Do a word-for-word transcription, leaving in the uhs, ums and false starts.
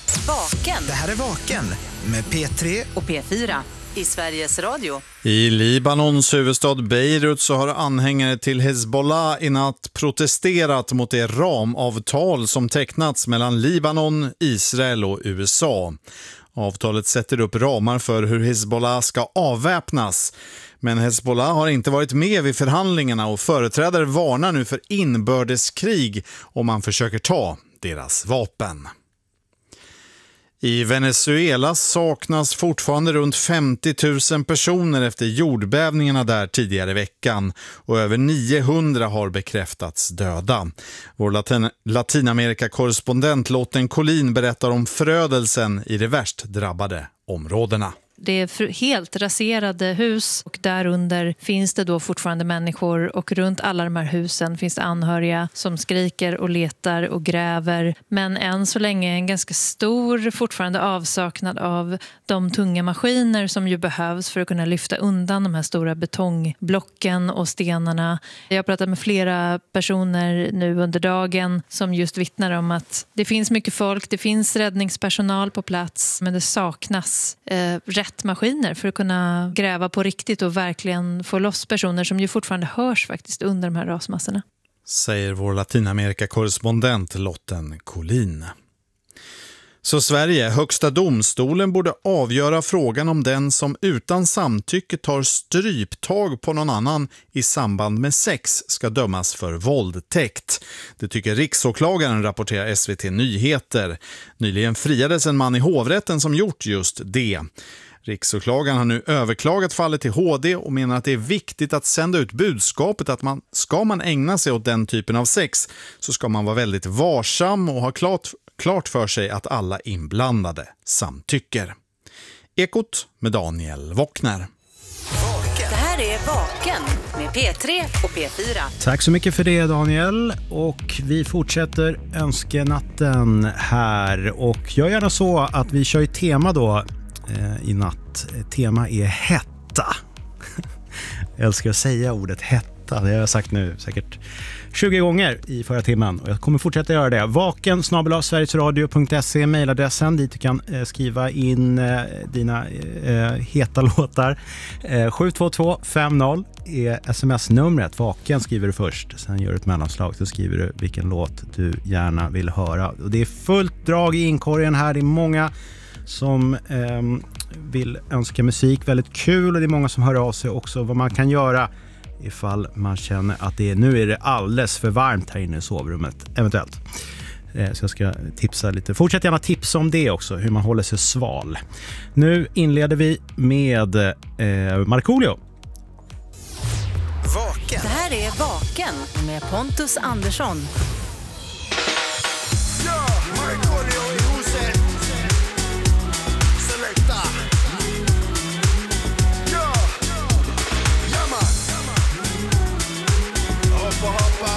Vaken. Det här är Vaken med P tre och P fyra i Sveriges Radio. I Libanons huvudstad Beirut så har anhängare till Hezbollah i natt protesterat mot det ramavtal som tecknats mellan Libanon, Israel och U S A. Avtalet sätter upp ramar för hur Hezbollah ska avväpnas. Men Hezbollah har inte varit med vid förhandlingarna och företrädare varnar nu för inbördeskrig om man försöker ta deras vapen. I Venezuela saknas fortfarande runt femtio tusen personer efter jordbävningarna där tidigare i veckan och över niohundra har bekräftats döda. Vår Latin- Latinamerika-korrespondent Lotten Collin berättar om förödelsen i de värst drabbade områdena. Det är helt raserade hus och därunder finns det då fortfarande människor och runt alla de här husen finns det anhöriga som skriker och letar och gräver. Men än så länge en ganska stor fortfarande avsaknad av de tunga maskiner som ju behövs för att kunna lyfta undan de här stora betongblocken och stenarna. Jag har pratat med flera personer nu under dagen som just vittnar om att det finns mycket folk, det finns räddningspersonal på plats men det saknas eh, rätt maskiner för att kunna gräva på riktigt och verkligen få loss personer som ju fortfarande hörs faktiskt under de här rasmassorna. Säger vår Latinamerika-korrespondent Lotten Collin. Så Sverige, högsta domstolen borde avgöra frågan om den som utan samtycke tar stryptag på någon annan i samband med sex ska dömas för våldtäkt. Det tycker riksåklagaren, rapporterar S V T Nyheter. Nyligen friades en man i hovrätten som gjort just det. Riksåklagaren har nu överklagat fallet till H D och menar att det är viktigt att sända ut budskapet att man, ska man ägna sig åt den typen av sex så ska man vara väldigt varsam och ha klart, klart för sig att alla inblandade samtycker. Ekot med Daniel Wockner. Det här är Vaken med P tre och P fyra. Tack så mycket för det, Daniel. Och vi fortsätter önskenatten här. Och jag gärna så att vi kör i tema då i natt. Tema är hetta. Jag älskar att säga ordet hetta. Det har jag sagt nu säkert tjugo gånger i förra timmen. Och jag kommer fortsätta göra det. Vaken snabel-a sverigesradio punkt se mejladressen dit du kan eh, skriva in eh, dina eh, heta låtar. Eh, sju två två fem noll är sms-numret. Vaken skriver du först. Sen gör du ett mellanslag så skriver du vilken låt du gärna vill höra. Och det är fullt drag i inkorgen här. Det är många som eh, vill önska musik, väldigt kul, och det är många som hör av sig också vad man kan göra ifall man känner att det är, nu är det alldeles för varmt här inne i sovrummet eventuellt. Eh, så jag ska tipsa lite. Fortsätt gärna tipsa om det också, hur man håller sig sval. Nu inleder vi med eh, Markoolio. Vaken. Det här är Vaken med Pontus Andersson.